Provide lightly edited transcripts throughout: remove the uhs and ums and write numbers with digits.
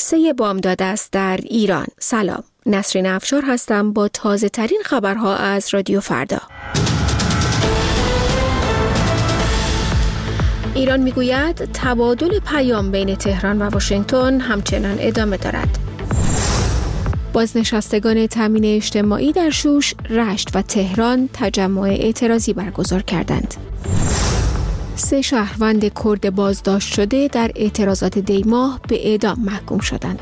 3 بامداد است در ایران. سلام، نسرین افشار هستم با تازه ترین خبرها از رادیو فردا. ایران میگوید تبادل پیام بین تهران و واشنگتن همچنان ادامه دارد. بازنشستگان تامین اجتماعی در شوش، رشت و تهران تجمع اعتراضی برگزار کردند. 3 شهروند کرد بازداشت شده در اعتراضات دیماه به اعدام محکوم شدند.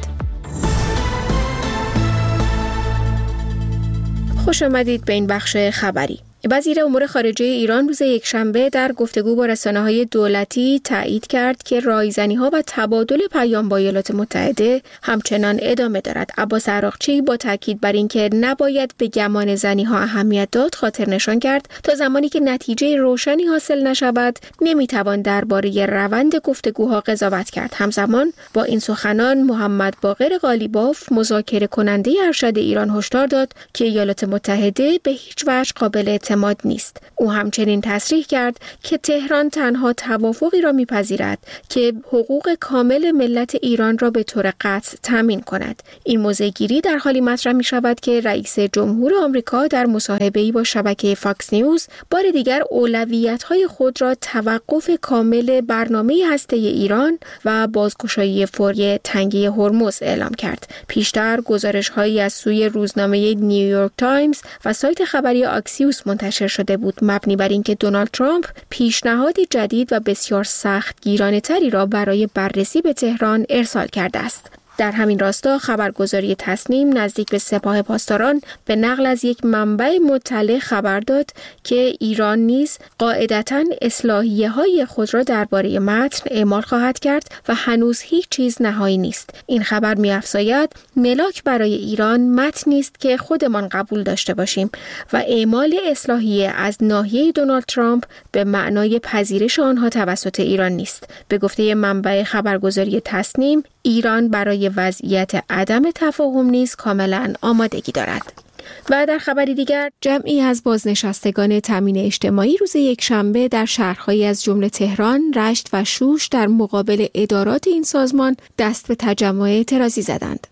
خوش آمدید به این بخش خبری. وزیر امور خارجه ایران روز یکشنبه در گفتگو با رسانه‌های دولتی تایید کرد که رایزنی‌ها و تبادل پیام با ایالات متحده همچنان ادامه دارد. عباس عراقچی با تاکید بر اینکه نباید به گمان زنی‌ها اهمیت داد خاطر نشان کرد تا زمانی که نتیجه روشنی حاصل نشود نمی‌توان درباره روند گفتگوها قضاوت کرد. همزمان با این سخنان محمد باقر قالیباف مذاکره کننده ارشد ایران هشدار داد که ایالات متحده به هیچ وجه قابل اعتماد نیست. او همچنین تصریح کرد که تهران تنها توافقی را میپذیرد که حقوق کامل ملت ایران را به طور قطع تامین کند. این موضع‌گیری در حالی مطرح می شود که رئیس جمهور آمریکا در مصاحبه‌ای با شبکه فاکس نیوز بار دیگر اولویت‌های خود را توقف کامل برنامه هسته‌ای ایران و بازگشایی فوری تنگه هرمز اعلام کرد. پیشتر گزارش‌هایی از سوی روزنامه نیویورک تایمز و سایت خبری آکسیوس منتشر شده بود مبنی بر اینکه دونالد ترامپ پیشنهادی جدید و بسیار سخت گیرانه‌تری را برای بررسی به تهران ارسال کرده است. در همین راستا خبرگزاری تصنیم نزدیک به سپاه پاسداران به نقل از یک منبع مطلع خبر داد که ایران نیز قاعدتاً اصلاحیه‌های خود را درباره متن اعمال خواهد کرد و هنوز هیچ چیز نهایی نیست. این خبر می‌افزاید ملاک برای ایران متنی است که خودمان قبول داشته باشیم و اعمال اصلاحیه از ناحیه دونالد ترامپ به معنای پذیرش آنها توسط ایران نیست. به گفته منبع خبرگزاری تصنیم ایران برای وضعیت عدم تفاهم نیز کاملا آمادگی دارد. و در خبری دیگر جمعی از بازنشستگان تامین اجتماعی روز یکشنبه در شهرهایی از جمله تهران، رشت و شوش در مقابل ادارات این سازمان دست به تجمع اعتراضی زدند.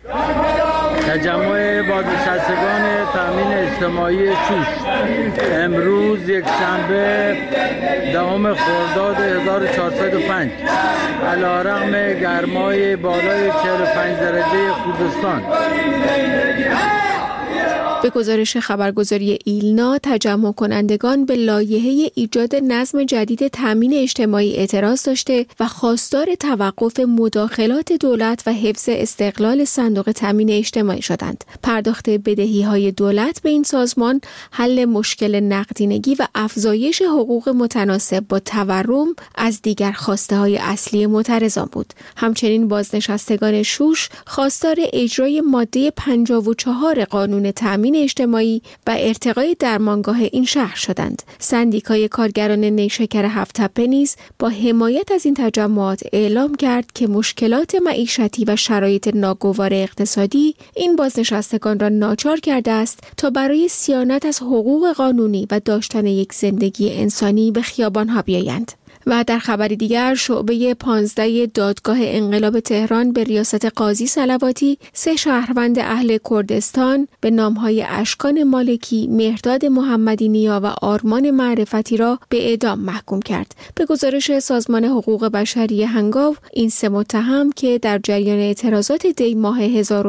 تجمع بازنشستگان تامین اجتماعی شوش امروز یکشنبه 10 خرداد 1405 علیرغم گرمای بالای 45 درجه خوزستان به گزارش خبرگزاری ایلنا، تجمع کنندگان به لایحه ایجاد نظم جدید تامین اجتماعی اعتراض داشته و خواستار توقف مداخلات دولت و حفظ استقلال صندوق تامین اجتماعی شدند. پرداخت بدهی‌های دولت به این سازمان، حل مشکل نقدینگی و افزایش حقوق متناسب با تورم از دیگر خواسته‌های اصلی معترضان بود. همچنین بازنشستگان شوش خواستار اجرای ماده 54 قانون تامین اجتماعی و ارتقای درمانگاه این شهر شدند. سندیکای کارگران نیشکر هفت‌تپه نیز با حمایت از این تجمعات اعلام کرد که مشکلات معیشتی و شرایط ناگوار اقتصادی این بازنشستگان را ناچار کرده است تا برای صیانت از حقوق قانونی و داشتن یک زندگی انسانی به خیابان‌ها بیایند. و در خبری دیگر شعبه 15 دادگاه انقلاب تهران به ریاست قاضی صلواتی 3 شهروند اهل کردستان به نامهای اشکان مالکی، مهرداد محمدی نیا و آرمان معرفتی را به اعدام محکوم کرد. به گزارش سازمان حقوق بشری هنگاو، این 3 متهم که در جریان اعتراضات دی ماه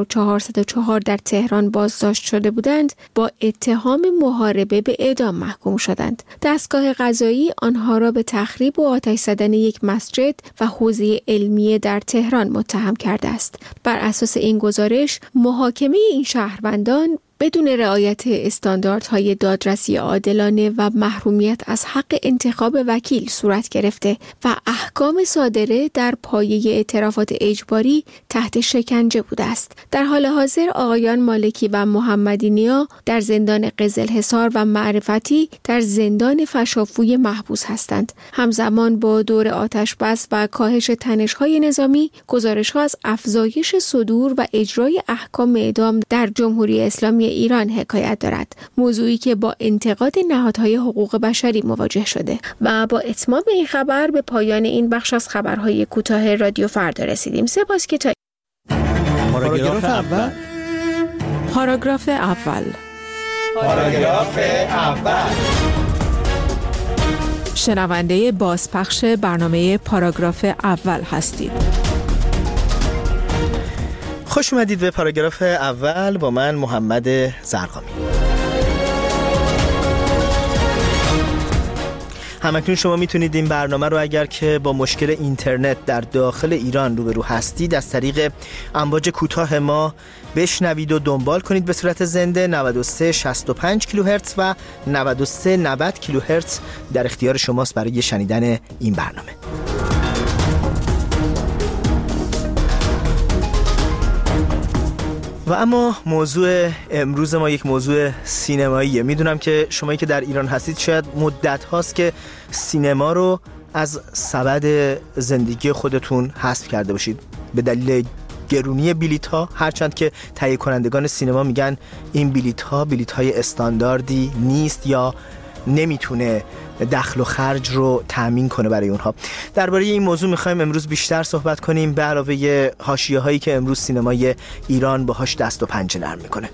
1404 در تهران بازداشت شده بودند با اتهام محاربه به اعدام محکوم شدند. دستگاه قضایی آنها را به تخریب و آتش زدن یک مسجد و حوزه علمیه در تهران متهم کرده است. بر اساس این گزارش، محاکمه این شهروندان بدون رعایت استانداردهای دادرسی عادلانه و محرومیت از حق انتخاب وکیل صورت گرفته و احکام صادره در پایه اعترافات اجباری تحت شکنجه بوده است. در حال حاضر آقایان مالکی و محمدی نیا در زندان قزلحصار و معرفتی در زندان فشافوی محبوس هستند. همزمان با دور آتش‌بس و کاهش تنش‌های نظامی، گزارش‌ها از افزایش صدور و اجرای احکام اعدام در جمهوری اسلامی ایران حکایت دارد، موضوعی که با انتقاد نهادهای حقوق بشری مواجه شده. و با اتمام این خبر به پایان این بخش از خبرهای کوتاه رادیو فردا رسیدیم. سپاس که تا پاراگراف اول. پاراگراف اول. پاراگراف اول. شنونده بازپخش برنامه پاراگراف اول هستید. خوش اومدید به پاراگراف اول با من محمد زرقامی. همکنون شما میتونید این برنامه رو اگر که با مشکل اینترنت در داخل ایران روبرو هستید از طریق امواج کوتاه ما بشنوید و دنبال کنید به صورت زنده. 9365 کیلوهرتز و 9390 کیلوهرتز در اختیار شماست برای شنیدن این برنامه. و اما موضوع امروز ما یک موضوع سینماییه. میدونم که شمایی که در ایران هستید شاید مدت هاست که سینما رو از سبد زندگی خودتون حذف کرده باشید به دلیل گرونی بلیط ها، هرچند که تهیه کنندگان سینما میگن این بلیط های استانداردی نیست یا نمیتونه دخل و خرج رو تأمین کنه برای اونها. درباره این موضوع میخوایم امروز بیشتر صحبت کنیم به علاوه حاشیه هایی که امروز سینمای ایران باهاش دست و پنجه نرم میکنه.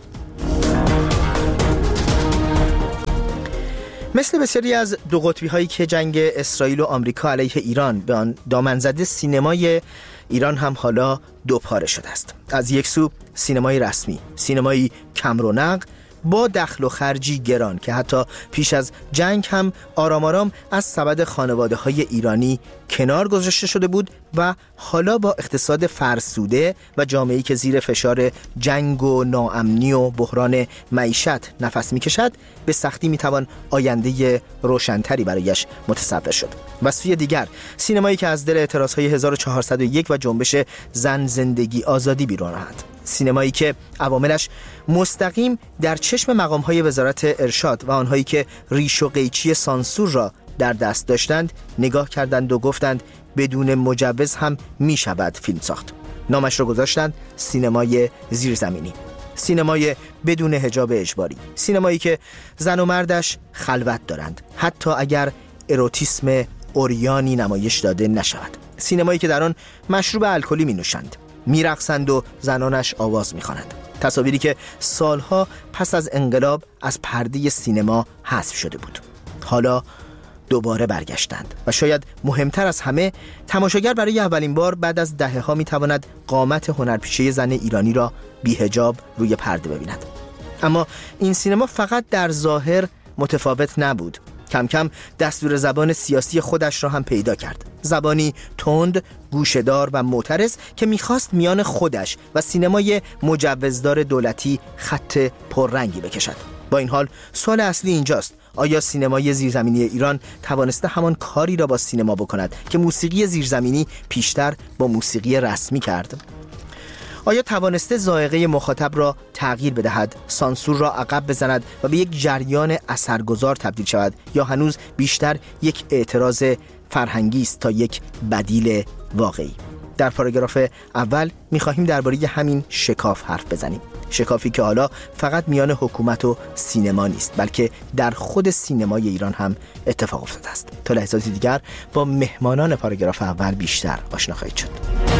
مثل بسیاری از دو قطبی هایی که جنگ اسرائیل و آمریکا علیه ایران به آن دامن زده، سینمای ایران هم حالا دو پاره شده است. از یک سو سینمای رسمی، سینمایی کم رونق با دخل و خرجی گران که حتی پیش از جنگ هم آرام آرام از سبد خانواده های ایرانی کنار گذاشته شده بود و حالا با اقتصاد فرسوده و جامعه‌ای که زیر فشار جنگ و ناامنی و بحران معیشت نفس میکشد به سختی میتوان آینده روشنتری برایش متصور شد. و سوی دیگر سینمایی که از دل اعتراضهای 1401 و جنبش زن زندگی آزادی بیرون آمد، سینمایی که عواملش مستقیم در چشم مقام‌های وزارت ارشاد و آنهایی که ریش و قیچی سانسور را در دست داشتند نگاه کردند و گفتند بدون مجوز هم می شود فیلم ساخت. نامش را گذاشتند سینمای زیرزمینی، سینمای بدون حجاب اجباری، سینمایی که زن و مردش خلوت دارند حتی اگر اروتیسم اوریانی نمایش داده نشود، سینمایی که در آن مشروب الکلی می نوشند، می رقصند و زنانش آواز می خوانند. تصاویری که سالها پس از انقلاب از پرده سینما حذف شده بود حالا دوباره برگشتند و شاید مهمتر از همه تماشاگر برای اولین بار بعد از دهه‌ها میتواند قامت هنرپیشه زن ایرانی را بی حجاب روی پرده ببیند. اما این سینما فقط در ظاهر متفاوت نبود، کم کم دستور زبان سیاسی خودش را هم پیدا کرد. زبانی تند، گوشه‌دار و معترض که میخواست میان خودش و سینمای مجوزدار دولتی خط پررنگی بکشد. با این حال سوال اصلی اینجاست: آیا سینمای زیرزمینی ایران توانسته همان کاری را با سینما بکند که موسیقی زیرزمینی پیشتر با موسیقی رسمی کرد؟ آیا توانسته ذائقه مخاطب را تغییر بدهد، سانسور را عقب بزند و به یک جریان اثرگذار تبدیل شود، یا هنوز بیشتر یک اعتراض فرهنگی است تا یک بدیل واقعی؟ در پاراگراف اول می‌خواهیم درباره همین شکاف حرف بزنیم. شکافی که حالا فقط میان حکومت و سینما نیست بلکه در خود سینمای ایران هم اتفاق افتاده است. تا لحظاتی دیگر با مهمانان پاراگراف اول بیشتر آشنا خواهید شد.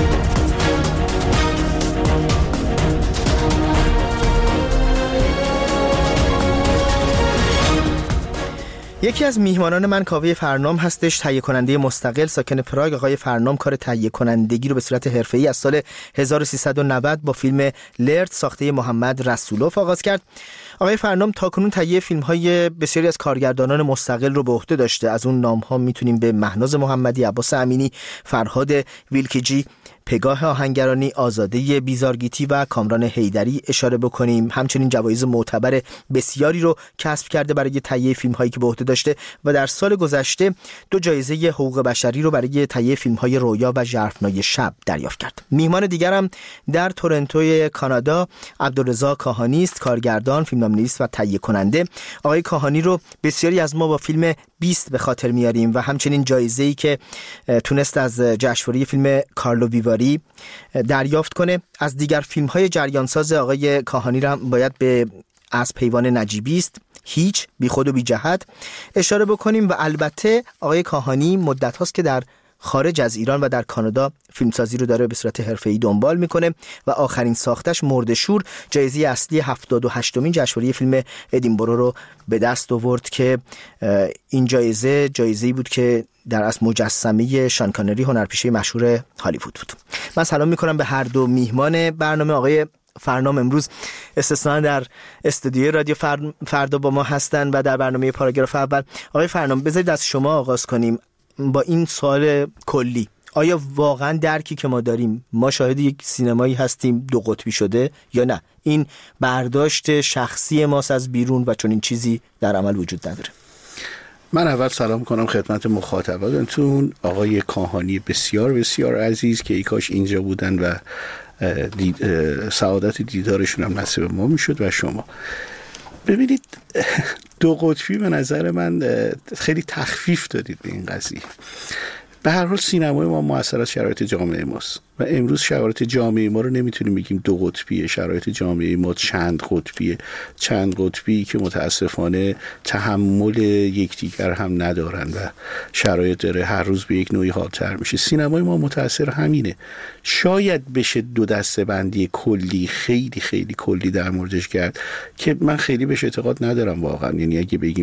یکی از میهمانان من کاوه فرنام هستش، تهیه کننده مستقل ساکن پراگ. آقای فرنام کار تهیه کنندگی رو به صورت حرفه‌ای از سال 1390 با فیلم لرد ساخته محمد رسولوف آغاز کرد. آقای فرنام تاکنون تهیه فیلم‌های بسیاری از کارگردانان مستقل رو به عهده داشته. از اون نام‌ها میتونیم به مهناز محمدی، عباس امینی، فرهاد ویلکیجی، پگاه آهنگرانی، آزاده بیزارگیتی و کامران حیدری اشاره بکنیم. همچنین جوایز معتبر بسیاری رو کسب کرده برای تهیه فیلم‌هایی که به عهده داشته و در سال گذشته 2 جایزه حقوق بشری رو برای تهیه فیلم‌های رویا و ژرفنای شب دریافت کرد. میهمان دیگرم در تورنتو کانادا عبدالرضا کاهانی است، کارگردان، فیلمنامه‌نویس و تهیه کننده. آقای کاهانی رو بسیاری از ما با فیلم 20 به خاطر میاریم و همچنین جایزه‌ای که تونست از جشنواره فیلم کارلو ویواری دریافت کنه. از دیگر فیلم‌های جریانساز آقای کاهانی را باید به از پیوان نجیبی است، هیچ، بی خود و بی جهت اشاره بکنیم و البته آقای کاهانی مدت هاست که در خارج از ایران و در کانادا فیلمسازی رو داره به صورت حرفه‌ای دنبال میکنه و آخرین ساختش مرده‌شور جایزه اصلی 78مین جشنواره فیلم ادینبرو رو به دست آورد که این جایزه‌ای بود که در اصل مجسمه شان کانری هنرپیشه مشهور هالیوود بود. من سلام میکنم به هر دو میهمان برنامه. آقای فرنام امروز استثنا در استودیوی رادیو فردا با ما هستن و در برنامه پاراگراف اول. آقای فرنام بذارید از شما آغاز کنیم با این سوال کلی. آیا واقعا درکی که ما داریم، ما شاهد یک سینمایی هستیم دو قطبی شده یا نه؟ این برداشت شخصی ماست از بیرون و چون این چیزی در عمل وجود نداره؟ من اول سلام کنم خدمت مخاطبانتون، آقای کاهانی بسیار بسیار عزیز که ای کاش اینجا بودن و سعادت دیدارشون هم نصیب ما میشد و شما. ببینید دو قطبی به نظر من خیلی تخفیف دادید به این قضیه. به هر حال سینمای ما مؤثر از شرایط جامعه ماست و امروز شرایط جامعه ما رو نمیتونیم بگیم دو قطبیه. شرایط جامعه ما چند قطبی که متاسفانه تحمل یکدیگر هم ندارن و شرایط داره هر روز به یک نوعی حادتر میشه. سینمای ما متأثر همینه. شاید بشه دو دسته بندی کلی خیلی خیلی کلی در موردش کرد که من خیلی بهش اعتقاد ندارم واقعا. یعنی اگه بگیم